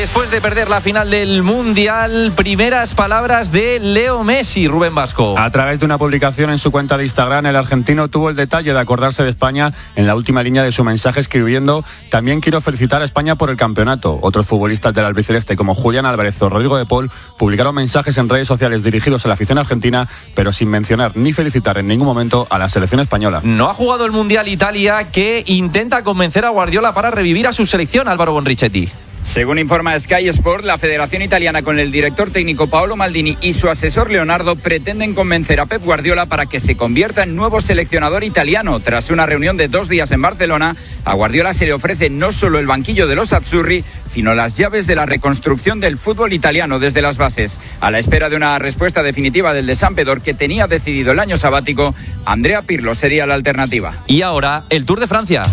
Después de perder la final del Mundial, primeras palabras de Leo Messi, Rubén Vasco. A través de una publicación en su cuenta de Instagram, el argentino tuvo el detalle de acordarse de España en la última línea de su mensaje, escribiendo: también quiero felicitar a España por el campeonato. Otros futbolistas del albiceleste como Julián Álvarez o Rodrigo de Paul publicaron mensajes en redes sociales dirigidos a la afición argentina, pero sin mencionar ni felicitar en ningún momento a la selección española. No ha jugado el Mundial Italia, que intenta convencer a Guardiola para revivir a su selección, Álvaro Bonrichetti. Según informa Sky Sport, la Federación Italiana con el director técnico Paolo Maldini y su asesor Leonardo pretenden convencer a Pep Guardiola para que se convierta en nuevo seleccionador italiano. Tras una reunión de 2 días en Barcelona, a Guardiola se le ofrece no solo el banquillo de los Azzurri, sino las llaves de la reconstrucción del fútbol italiano desde las bases. A la espera de una respuesta definitiva del de Sampdoria, que tenía decidido el año sabático, Andrea Pirlo sería la alternativa. Y ahora, el Tour de Francia.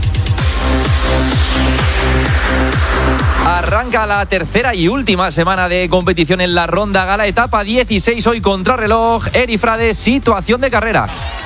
Arranca la tercera y última semana de competición en la Ronda Gala, etapa 16, hoy contrarreloj. Eric Frade, situación de carrera.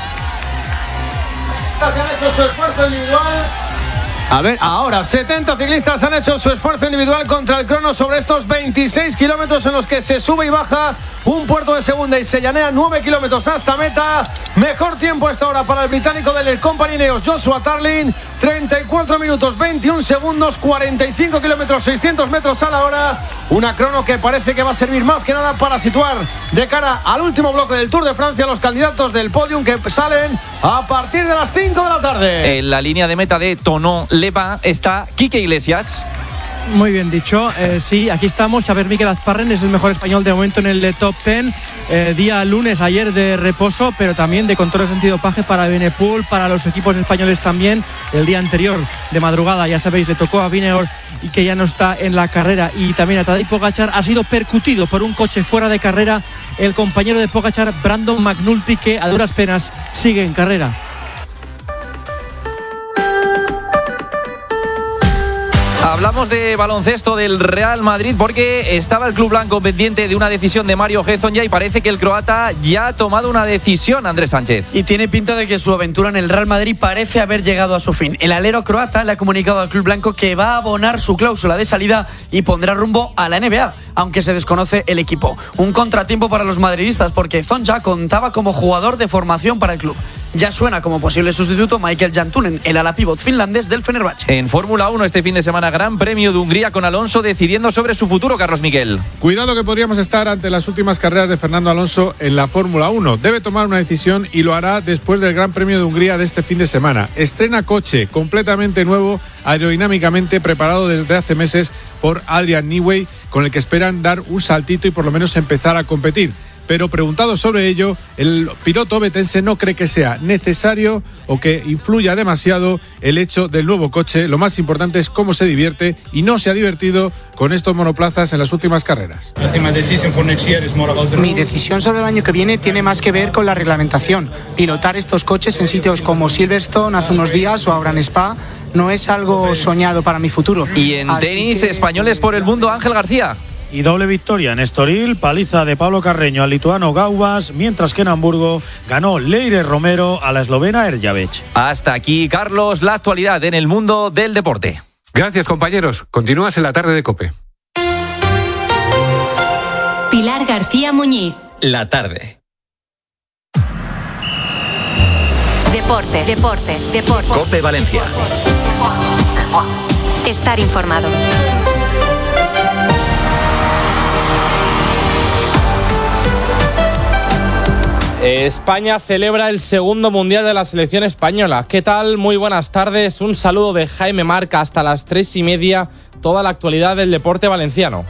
Han hecho su esfuerzo individual. A ver, ahora 70 ciclistas han hecho su esfuerzo individual contra el crono sobre estos 26 kilómetros en los que se sube y baja un puerto de segunda y se llanea 9 kilómetros hasta meta. Mejor tiempo a esta hora para el británico del Company Ineos, Joshua Tarling, 34 minutos 21 segundos, 45 kilómetros 600 metros a la hora. Una crono que parece que va a servir más que nada para situar de cara al último bloque del Tour de Francia los candidatos del podium, que salen a partir de las 5 de la tarde. En la línea de meta de Thonon-les-Bains está Quique Iglesias. Muy bien dicho, sí, aquí estamos. Xavier Miquel Azparren es el mejor español de momento en el top 10. Día lunes, ayer de reposo, pero también de controles antidopaje para Benepool, para los equipos españoles también. El día anterior, de madrugada, ya sabéis, le tocó a Vineor y que ya no está en la carrera. Y también a Tadej Pogačar ha sido percutido por un coche fuera de carrera el compañero de Pogačar, Brandon McNulty, que a duras penas sigue en carrera. Hablamos de baloncesto del Real Madrid porque estaba el club blanco pendiente de una decisión de Mario Hezonja y parece que el croata ya ha tomado una decisión, Andrés Sánchez. Y tiene pinta de que su aventura en el Real Madrid parece haber llegado a su fin. El alero croata le ha comunicado al club blanco que va a abonar su cláusula de salida y pondrá rumbo a la NBA, aunque se desconoce el equipo. Un contratiempo para los madridistas porque Hezonja contaba como jugador de formación para el club. Ya suena como posible sustituto Michael Jantunen, el ala pívot finlandés del Fenerbahce. En Fórmula 1 este fin de semana, Gran Premio de Hungría con Alonso decidiendo sobre su futuro, Carlos Miquel. Cuidado que podríamos estar ante las últimas carreras de Fernando Alonso en la Fórmula 1. Debe tomar una decisión y lo hará después del Gran Premio de Hungría de este fin de semana. Estrena coche completamente nuevo, aerodinámicamente preparado desde hace meses por Adrian Newey, con el que esperan dar un saltito y por lo menos empezar a competir. Pero preguntado sobre ello, el piloto ovetense no cree que sea necesario o que influya demasiado el hecho del nuevo coche. Lo más importante es cómo se divierte y no se ha divertido con estos monoplazas en las últimas carreras. Mi decisión sobre el año que viene tiene más que ver con la reglamentación. Pilotar estos coches en sitios como Silverstone hace unos días o ahora en Spa no es algo soñado para mi futuro. Y en tenis, españoles por el mundo, Ángel García. Y doble victoria en Estoril, paliza de Pablo Carreño al lituano Gaubas, mientras que en Hamburgo ganó Leire Romero a la eslovena Erjavec. Hasta aquí, Carlos, la actualidad en el mundo del deporte. Gracias, compañeros. Continúas en la tarde de COPE. Pilar García Muñiz. La tarde. Deportes. COPE Valencia. Estar informado. España celebra el segundo mundial de la selección española. ¿Qué tal? Muy buenas tardes. Un saludo de Jaime Marca hasta las 3:30. Toda la actualidad del deporte valenciano.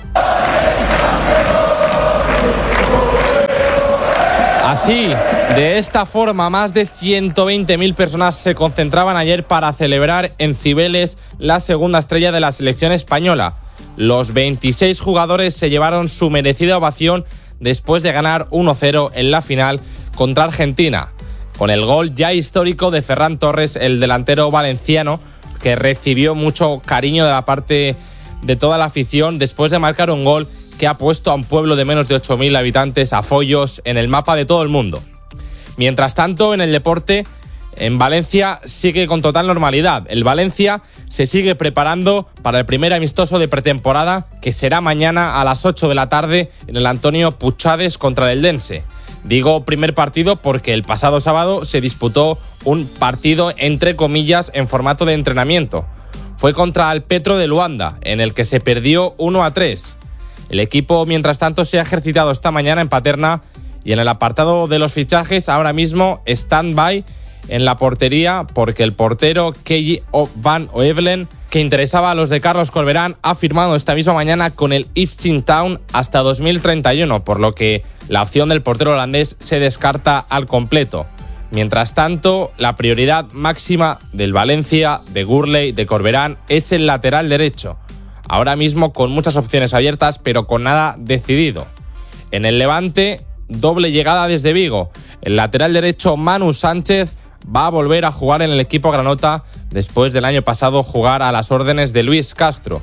Así, de esta forma, más de 120.000 personas se concentraban ayer para celebrar en Cibeles la segunda estrella de la selección española. Los 26 jugadores se llevaron su merecida ovación después de ganar 1-0 en la final contra Argentina, con el gol ya histórico de Ferran Torres, el delantero valenciano, que recibió mucho cariño de la parte de toda la afición después de marcar un gol que ha puesto a un pueblo de menos de 8.000 habitantes, a Foyos, en el mapa de todo el mundo. Mientras tanto, en el deporte, en Valencia sigue con total normalidad. El Valencia se sigue preparando para el primer amistoso de pretemporada, que será mañana a las 8 de la tarde en el Antonio Puchades contra el Eldense. Digo primer partido porque el pasado sábado se disputó un partido entre comillas en formato de entrenamiento. Fue contra el Petro de Luanda, en el que se perdió 1-3. El equipo, mientras tanto, se ha ejercitado esta mañana en Paterna y en el apartado de los fichajes ahora mismo stand-by en la portería porque el portero Keji Van Oevelen, que interesaba a los de Carlos Corberán, ha firmado esta misma mañana con el Ipswich Town hasta 2031, por lo que la opción del portero holandés se descarta al completo. Mientras tanto, la prioridad máxima del Valencia, de Gurley, de Corberán es el lateral derecho. Ahora mismo con muchas opciones abiertas, pero con nada decidido. En el Levante, doble llegada desde Vigo. El lateral derecho Manu Sánchez va a volver a jugar en el equipo granota después del año pasado jugar a las órdenes de Luis Castro.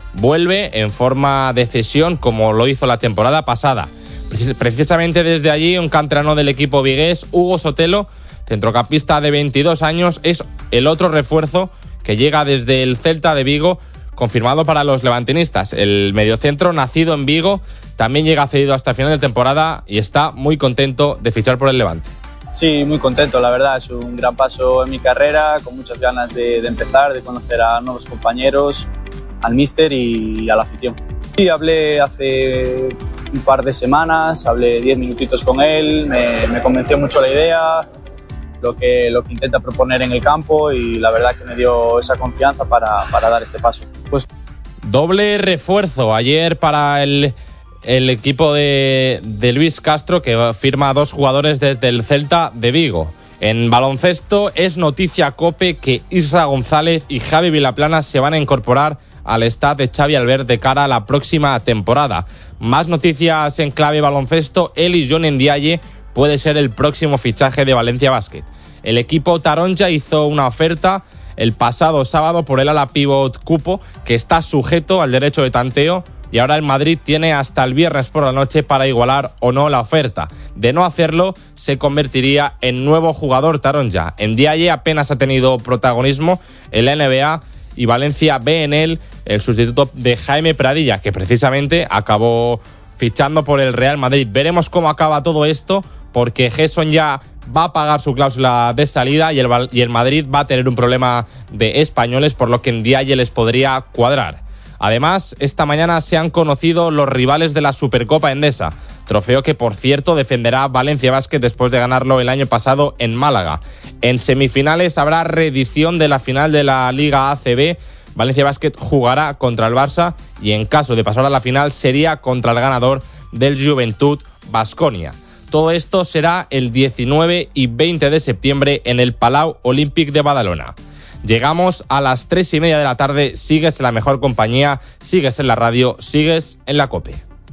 Vuelve en forma de cesión como lo hizo la temporada pasada. Precisamente desde allí, un canterano del equipo vigués, Hugo Sotelo, centrocampista de 22 años, es el otro refuerzo que llega desde el Celta de Vigo, confirmado para los levantinistas. El mediocentro, nacido en Vigo, también llega cedido hasta el final de temporada y está muy contento de fichar por el Levante. Sí, muy contento, la verdad. Es un gran paso en mi carrera, con muchas ganas de empezar, de conocer a nuevos compañeros, al míster y a la afición. Sí, hablé hace un par de semanas, hablé 10 minutitos con él, me convenció mucho la idea, lo que intenta proponer en el campo y la verdad que me dio esa confianza para dar este paso. Pues doble refuerzo ayer para el equipo de Luis Castro, que firma a 2 jugadores desde el Celta de Vigo. En baloncesto es noticia COPE que Isra González y Javi Vilaplana se van a incorporar al staff de Xavi Albert de cara a la próxima temporada. Más noticias en clave baloncesto: Eli John Ndiaye puede ser el próximo fichaje de Valencia Basket. El equipo taronja hizo una oferta el pasado sábado por el ala pívot Cupo, que está sujeto al derecho de tanteo, y ahora el Madrid tiene hasta el viernes por la noche para igualar o no la oferta. De no hacerlo, se convertiría en nuevo jugador taronja. Ndiaye apenas ha tenido protagonismo en la NBA y Valencia ve en él el sustituto de Jaime Pradilla, que precisamente acabó fichando por el Real Madrid. Veremos cómo acaba todo esto, porque Gerson ya va a pagar su cláusula de salida y el Madrid va a tener un problema de españoles, por lo que Ndiaye les podría cuadrar. Además, esta mañana se han conocido los rivales de la Supercopa Endesa, trofeo que, por cierto, defenderá Valencia Basket después de ganarlo el año pasado en Málaga. En semifinales habrá reedición de la final de la Liga ACB. Valencia Basket jugará contra el Barça y, en caso de pasar a la final, sería contra el ganador del Juventud Baskonia. Todo esto será el 19 y 20 de septiembre en el Palau Olímpic de Badalona. Llegamos a las 3:30 de la tarde. Sigues en la mejor compañía, sigues en la radio, sigues en la COPE.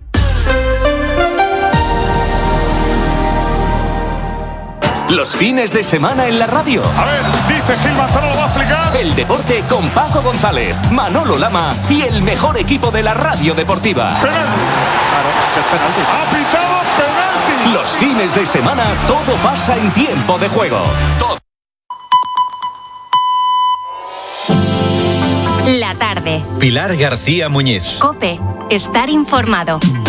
Los fines de semana en la radio. A ver, dice Gil Manzano, lo va a explicar. El deporte con Paco González, Manolo Lama y el mejor equipo de la radio deportiva. Penalti. Claro, que es penalti. Ha pitado penalti. Los fines de semana todo pasa en tiempo de juego. Todo. La tarde. Pilar García Muñiz. COPE. Estar informado.